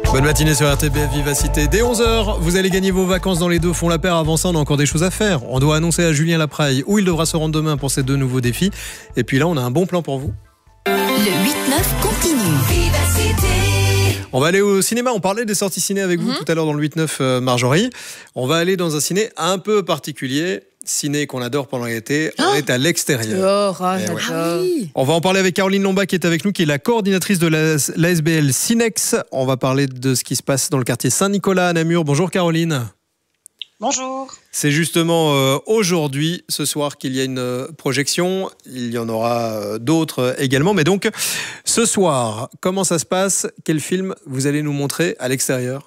Bonne matinée sur RTBF Vivacité. Dès 11h, vous allez gagner vos vacances dans les deux fonds la paire. Avant ça, on a encore des choses à faire. On doit annoncer à Julien Lapraille où il devra se rendre demain pour ces deux nouveaux défis. Et puis là, on a un bon plan pour vous. Le 8-9 continue. Vivacité. On va aller au cinéma. On parlait des sorties ciné avec vous tout à l'heure dans le 8-9, Marjorie. On va aller dans un ciné un peu particulier. Ciné qu'on adore pendant l'été, on est à l'extérieur. Oui. On va en parler avec Caroline Lombard qui est avec nous, qui est la coordinatrice de l'ASBL Cinex. On va parler de ce qui se passe dans le quartier Saint-Nicolas à Namur. Bonjour Caroline. Bonjour. C'est justement aujourd'hui, ce soir, qu'il y a une projection. Il y en aura d'autres également. Mais donc, ce soir, comment ça se passe? Quel film vous allez nous montrer à l'extérieur?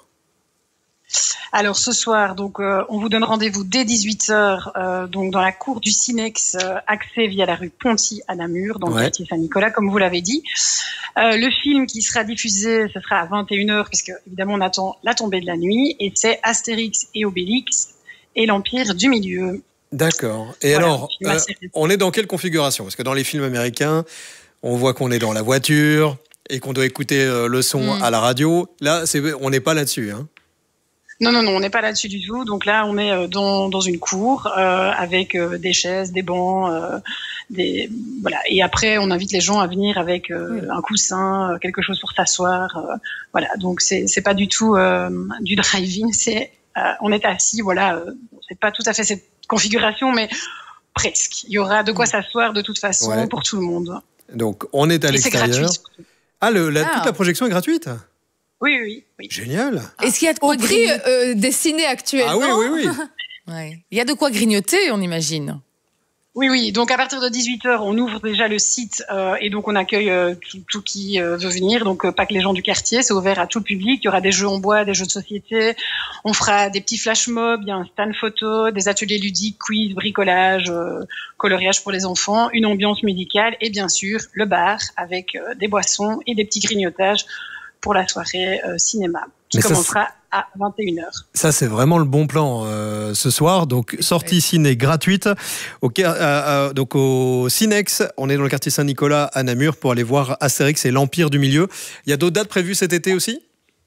Alors ce soir, donc, on vous donne rendez-vous dès 18h donc dans la cour du Cinex, accès via la rue Ponty à Namur, dans le quartier Saint-Nicolas, comme vous l'avez dit. Le film qui sera diffusé, ce sera à 21h, puisque évidemment on attend la tombée de la nuit, et c'est Astérix et Obélix et l'Empire du Milieu. D'accord. Et voilà, alors, on est dans quelle configuration? Parce que dans les films américains, on voit qu'on est dans la voiture et qu'on doit écouter le son à la radio. Là, on n'est pas là-dessus, hein? Non, on n'est pas là-dessus du tout. Donc là, on est dans une cour avec des chaises, des bancs, voilà. Et après, on invite les gens à venir avec un coussin, quelque chose pour s'asseoir. Voilà. Donc c'est pas du tout du drive-in. On est assis. Voilà. C'est pas tout à fait cette configuration, mais presque. Il y aura de quoi s'asseoir de toute façon pour tout le monde. Donc on est à l'extérieur. C'est gratuit. Toute la projection est gratuite. Oui. Génial. Est-ce qu'il y a de quoi des ciné actuellement? Ah oui. Ouais. Il y a de quoi grignoter, on imagine. Oui. Donc à partir de 18h, on ouvre déjà le site et donc on accueille tout qui veut venir. Donc pas que les gens du quartier, c'est ouvert à tout le public. Il y aura des jeux en bois, des jeux de société. On fera des petits flash mobs, il y a un stand photo, des ateliers ludiques, quiz, bricolage, coloriage pour les enfants, une ambiance musicale et bien sûr le bar avec des boissons et des petits grignotages pour la soirée cinéma qui commencera à 21h. Ça, c'est vraiment le bon plan ce soir. Donc, sortie ciné gratuite. Donc, au Cinex, on est dans le quartier Saint-Nicolas à Namur pour aller voir Astérix et l'Empire du Milieu. Il y a d'autres dates prévues cet été aussi?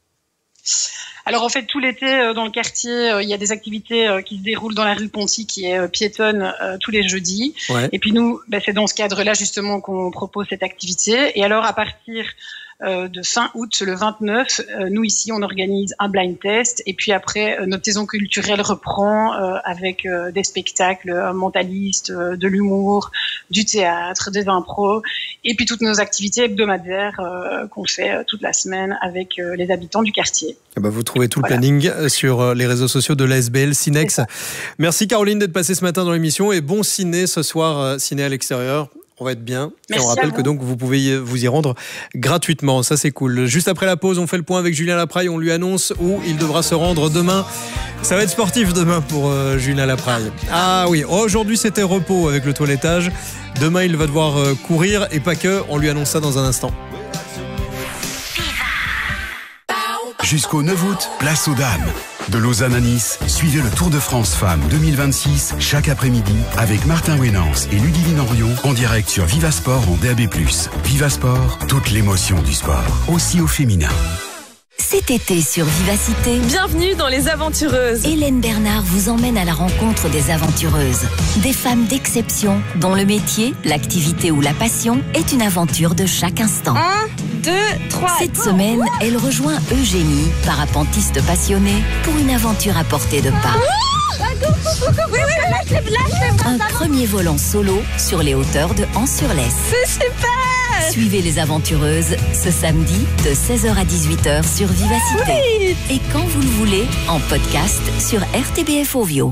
Alors en fait, tout l'été, dans le quartier, il y a des activités qui se déroulent dans la rue Ponty, qui est piétonne tous les jeudis. Et puis nous, c'est dans ce cadre-là justement qu'on propose cette activité. Et alors à partir de fin août, le 29, nous ici, on organise un blind test. Et puis après, notre saison culturelle reprend avec des spectacles mentalistes, de l'humour, du théâtre, des impros, et puis toutes nos activités hebdomadaires qu'on fait toute la semaine avec les habitants du quartier. Vous trouvez tout le planning sur les réseaux sociaux de l'ASBL Cinex. Merci Caroline d'être passée ce matin dans l'émission et bon ciné ce soir, ciné à l'extérieur. On va être bien. Merci. Et on rappelle que donc vous pouvez vous y rendre gratuitement. Ça, c'est cool. Juste après la pause, on fait le point avec Julien Lapraille. On lui annonce où il devra se rendre demain. Ça va être sportif demain pour Julien Lapraille. Ah oui, aujourd'hui c'était repos avec le toilettage. Demain, il va devoir courir et pas que. On lui annonce ça dans un instant. Jusqu'au 9 août, place aux dames. De Lausanne à Nice, suivez le Tour de France Femmes 2026 chaque après-midi avec Martin Wénance et Ludivine Orion en direct sur Vivasport en DAB+. Vivasport, toute l'émotion du sport, aussi au féminin. Cet été sur Vivacité, bienvenue dans Les Aventureuses. Hélène Bernard vous emmène à la rencontre des aventureuses. Des femmes d'exception dont le métier, l'activité ou la passion est une aventure de chaque instant. 1, 2, 3. Cette semaine, elle rejoint Eugénie, parapentiste passionnée, pour une aventure à portée de pas. Un premier vol en solo sur les hauteurs de Ans-sur-Lesse. C'est super! Suivez les aventureuses ce samedi de 16h à 18h sur Vivacité. Et quand vous le voulez, en podcast sur RTBF Ovio.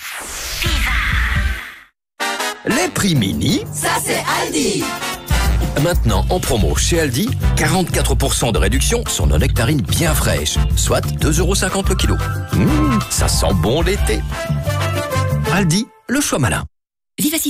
Les prix mini, Ça c'est Aldi. maintenant en promo chez Aldi, 44% de réduction sur nos nectarines bien fraîches, soit 2,50 € le kilo. Ça sent bon l'été. Aldi, le choix malin. Vivacité.